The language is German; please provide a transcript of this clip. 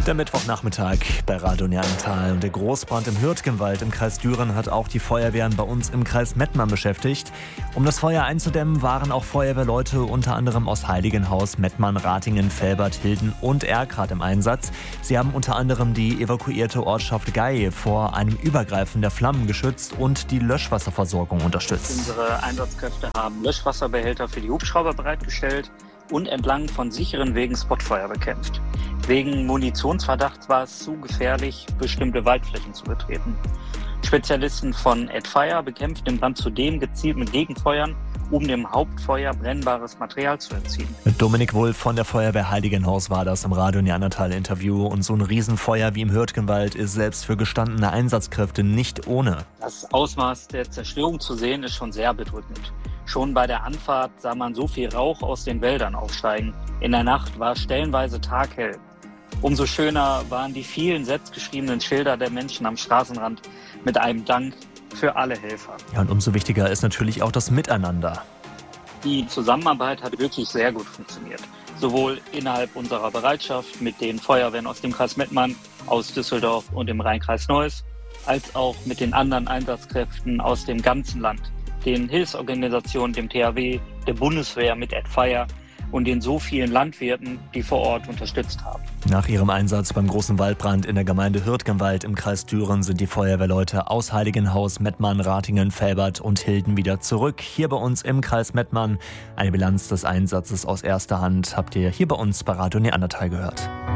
Der Mittwochnachmittag bei Radio Neandertal und der Großbrand im Hürtgenwald im Kreis Düren hat auch die Feuerwehren bei uns im Kreis Mettmann beschäftigt. Um das Feuer einzudämmen, waren auch Feuerwehrleute unter anderem aus Heiligenhaus, Mettmann, Ratingen, Velbert, Hilden und Erkrath im Einsatz. Sie haben unter anderem die evakuierte Ortschaft Gey vor einem Übergreifen der Flammen geschützt und die Löschwasserversorgung unterstützt. Unsere Einsatzkräfte haben Löschwasserbehälter für die Hubschrauber bereitgestellt und entlang von sicheren Wegen Spotfeuer bekämpft. Wegen Munitionsverdachts war es zu gefährlich, bestimmte Waldflächen zu betreten. Spezialisten von AdFire bekämpften den Brand zudem gezielt mit Gegenfeuern, um dem Hauptfeuer brennbares Material zu entziehen. Mit Dominik Wulff von der Feuerwehr Heiligenhaus war das im Radio Neandertal-Interview. Und so ein Riesenfeuer wie im Hürtgenwald ist selbst für gestandene Einsatzkräfte nicht ohne. Das Ausmaß der Zerstörung zu sehen, ist schon sehr bedrückend. Schon bei der Anfahrt sah man so viel Rauch aus den Wäldern aufsteigen. In der Nacht war es stellenweise taghell. Umso schöner waren die vielen selbstgeschriebenen Schilder der Menschen am Straßenrand mit einem Dank für alle Helfer. Ja, und umso wichtiger ist natürlich auch das Miteinander. Die Zusammenarbeit hat wirklich sehr gut funktioniert. Sowohl innerhalb unserer Bereitschaft mit den Feuerwehren aus dem Kreis Mettmann, aus Düsseldorf und dem Rhein-Kreis Neuss, als auch mit den anderen Einsatzkräften aus dem ganzen Land, den Hilfsorganisationen, dem THW, der Bundeswehr mit AdFire und den so vielen Landwirten, die vor Ort unterstützt haben. Nach ihrem Einsatz beim großen Waldbrand in der Gemeinde Hürtgenwald im Kreis Düren sind die Feuerwehrleute aus Heiligenhaus, Mettmann, Ratingen, Velbert und Hilden wieder zurück. Hier bei uns im Kreis Mettmann. Eine Bilanz des Einsatzes aus erster Hand habt ihr hier bei uns bei Radio Neandertal gehört.